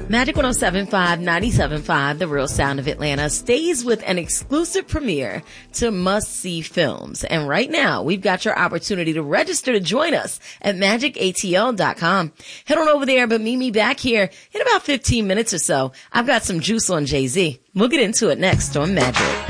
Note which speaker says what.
Speaker 1: Magic 107.5, 97.5, The Real Sound of Atlanta, stays with an exclusive premiere to must-see films. And right now, we've got your opportunity to register to join us at magicatl.com. Head on over there, but meet me back here in about 15 minutes or so. I've got some juice on Jay-Z. We'll get into it next on Magic.